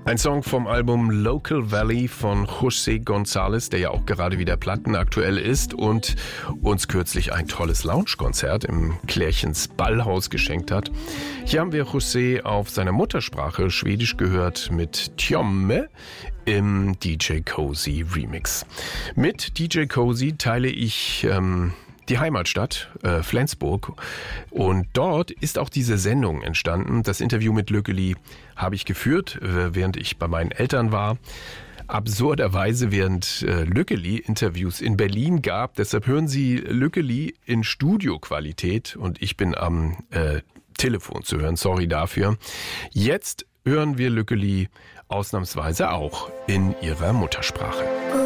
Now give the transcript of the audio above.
Ein Song vom Album Local Valley von José González, der ja auch gerade wieder plattenaktuell ist und uns kürzlich ein tolles Lounge-Konzert im Klärchens Ballhaus geschenkt hat. Hier haben wir José auf seiner Muttersprache Schwedisch gehört mit Tjomme im DJ Cozy Remix. Mit DJ Cozy teile ich die Heimatstadt, Flensburg. Und dort ist auch diese Sendung entstanden. Das Interview mit Lückeli habe ich geführt, während ich bei meinen Eltern war. Absurderweise, während Lückeli Interviews in Berlin gab. Deshalb hören Sie Lückeli in Studioqualität und ich bin am Telefon zu hören. Sorry dafür. Jetzt hören wir Lückeli ausnahmsweise auch in ihrer Muttersprache.